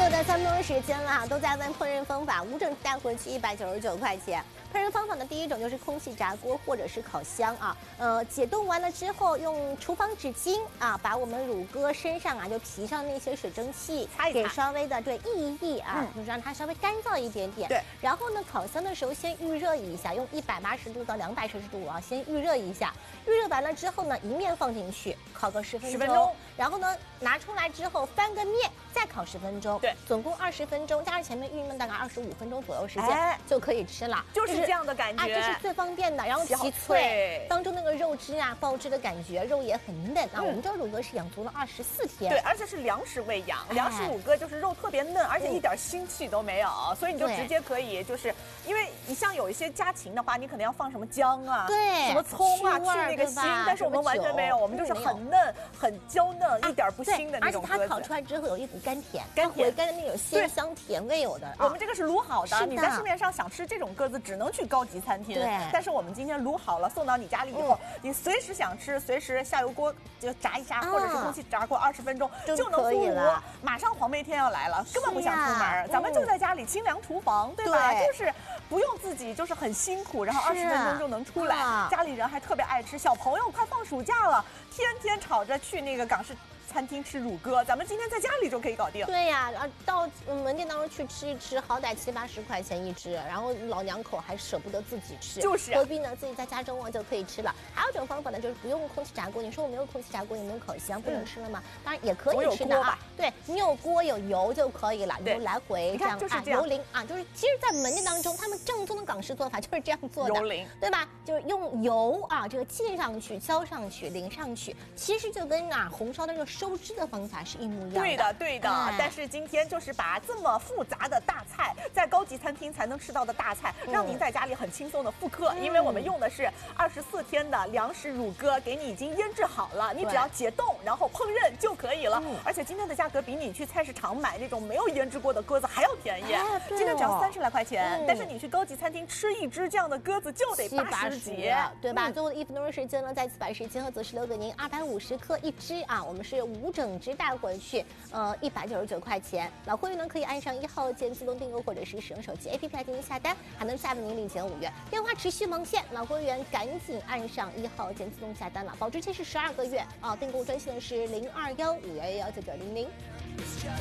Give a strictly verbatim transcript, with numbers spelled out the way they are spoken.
就在三分钟时间了，都在问烹饪方法，五整带回去一百九十九块钱。烹饪方法呢，第一种就是空气炸锅或者是烤箱啊，呃，解冻完了之后，用厨房纸巾啊，把我们乳鸽身上啊就皮上那些水蒸气擦一擦， 给稍微的对溢一溢啊， 嗯、 就是让它稍微干燥一点点。 对。 然后呢，烤箱的时候先预热一下，用一百八十度到两百摄氏度啊，先预热一下。预热完了之后呢，一面放进去烤个十分钟。十分钟。然后呢，拿出来之后翻个面，再烤十分钟。 对。总共二十分钟，加上前面郁闷大概二十五分钟左右时间、哎、就可以吃了。 就是这样的感觉。 啊，这是最方便的，然后其脆，当中那个肉汁啊，爆汁的感觉，肉也很嫩啊。嗯、我们这乳鸽是养足了二十四天， 对，而且是粮食喂养，哎、粮食乳鸽就是肉特别嫩，而且一点腥气都没有，嗯、所以你就直接可以，就是因为你像有一些家禽的话，你可能要放什么姜啊， 对， 什么葱啊，去那个腥，但是我们完全没有，我们就是很嫩、很娇嫩，啊、一点不腥的那种鸽子。 而且它烤出来之后有一股甘甜， 甘甜回甘的那种鲜香甜味有的。啊、 我们这个是卤好的，你在市面上想吃这种鸽子，只能去高级餐厅。 对， 但是我们今天卤好了，送到你家里以后，嗯、你随时想吃，随时下油锅就炸一炸，啊、或者是空气炸锅二十分钟就能出炉。马上黄梅天要来了，根本不想出门，啊、咱们就在家里清凉厨房，对吧？对，就是不用自己就是很辛苦，然后二十分钟就能出来。啊、家里人还特别爱吃，小朋友快放暑假了，天天吵着去那个港式餐厅吃乳鸽，咱们今天在家里就可以搞定。 对呀、啊，到门店当中去吃一吃，好歹七八十块钱一只，然后老两口还舍不得自己吃， 就是、 啊、何必呢？自己在家中啊就可以吃了。还有一种方法呢，就是不用空气炸锅。你说我没有空气炸锅，也没有烤箱，不能吃了吗？嗯、当然也可以吃的啊。对，你有锅有油就可以了，你就来回这样啊，油淋啊，就是其实，在门店当中，他们正宗的港式做法就是这样做的， 油淋， 对吧？就是用油啊，这个浸上去、浇上去、淋上去，其实就跟啊红烧的这个收汁的方法是一模一样的。 对的，对的。哎、但是今天就是把这么复杂的大菜，在高级餐厅才能吃到的大菜，嗯、让您在家里很轻松的复刻。嗯、因为我们用的是二十四天的粮食乳鸽，给你已经腌制好了，你只要解冻，然后烹饪就可以了。嗯、而且今天的价格比你去菜市场买那种没有腌制过的鸽子还要便宜。哎哦、今天只要三十来块钱，嗯、但是你去高级餐厅吃一只这样的鸽子就得八十几， 对吧？嗯、最后的一分钟时间呢，再次把时间和则是留给您，二百五十克一只啊，我们是五整只带回去。呃，一百九十九块钱，老会员呢可以按上一号键自动订购，或者是使用手机 A P P 来进行下单，还能再为您领减五元。电话持续忙线，老会员赶紧按上一号键自动下单了，保质期是十二个月啊！订购专线是零二幺五幺幺九九零零。